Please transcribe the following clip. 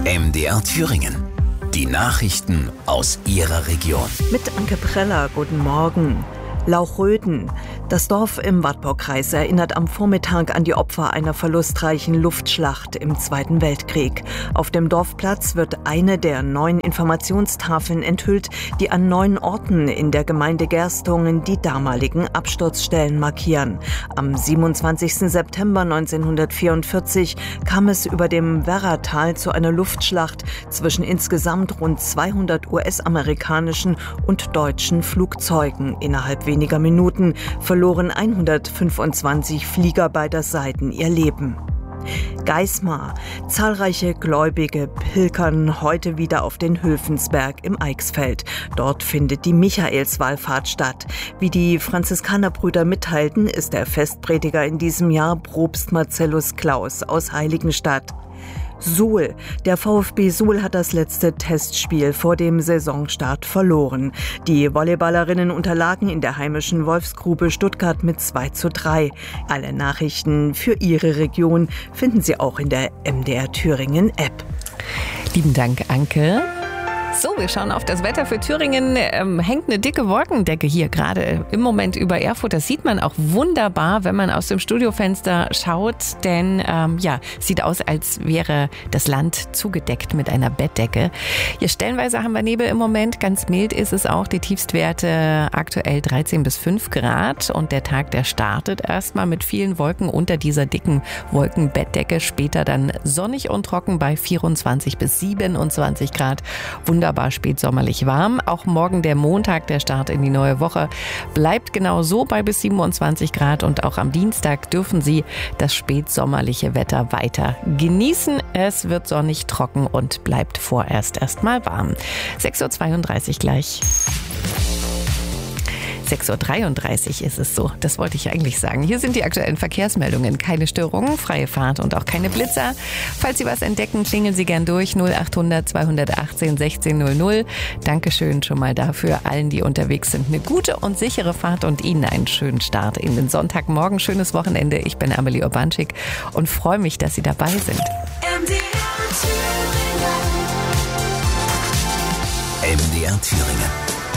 MDR Thüringen. Die Nachrichten aus Ihrer Region. Mit Anke Preller, guten Morgen. Lauchröden. Das Dorf im Wartburgkreis erinnert am Vormittag an die Opfer einer verlustreichen Luftschlacht im Zweiten Weltkrieg. Auf dem Dorfplatz wird eine der 9 Informationstafeln enthüllt, die an 9 Orten in der Gemeinde Gerstungen die damaligen Absturzstellen markieren. Am 27. September 1944 kam es über dem Werratal zu einer Luftschlacht zwischen insgesamt rund 200 US-amerikanischen und deutschen Flugzeugen. Innerhalb weniger Minuten verloren 125 Flieger beider Seiten ihr Leben. Geismar. Zahlreiche Gläubige pilgern heute wieder auf den Hülfensberg im Eichsfeld. Dort findet die Michaelswallfahrt statt. Wie die Franziskanerbrüder mitteilten, ist der Festprediger in diesem Jahr Propst Marcellus Klaus aus Heiligenstadt. Suhl. Der VfB Suhl hat das letzte Testspiel vor dem Saisonstart verloren. Die Volleyballerinnen unterlagen in der heimischen Wolfsgrube Stuttgart mit 2:3. Alle Nachrichten für Ihre Region finden Sie auch in der MDR Thüringen App. Lieben Dank, Anke. So, wir schauen auf das Wetter für Thüringen. Hängt eine dicke Wolkendecke hier gerade im Moment über Erfurt. Das sieht man auch wunderbar, wenn man aus dem Studiofenster schaut. Denn sieht aus, als wäre das Land zugedeckt mit einer Bettdecke. Hier stellenweise haben wir Nebel im Moment. Ganz mild ist es auch. Die Tiefstwerte aktuell 13 bis 5 Grad. Und der Tag, der startet erstmal mit vielen Wolken unter dieser dicken Wolkenbettdecke. Später dann sonnig und trocken bei 24 bis 27 Grad. Wunderbar spätsommerlich warm. Auch morgen der Montag, der Start in die neue Woche, bleibt genau so bei bis 27 Grad. Und auch am Dienstag dürfen Sie das spätsommerliche Wetter weiter genießen. Es wird sonnig, trocken und bleibt vorerst erstmal warm. 6:32 Uhr gleich. 6:33 Uhr ist es so. Das wollte ich eigentlich sagen. Hier sind die aktuellen Verkehrsmeldungen. Keine Störungen, freie Fahrt und auch keine Blitzer. Falls Sie was entdecken, klingeln Sie gern durch. 0800 218 1600. Dankeschön schon mal dafür allen, die unterwegs sind. Eine gute und sichere Fahrt und Ihnen einen schönen Start in den Sonntagmorgen. Schönes Wochenende. Ich bin Amelie Urbanczyk und freue mich, dass Sie dabei sind. MDR Thüringen.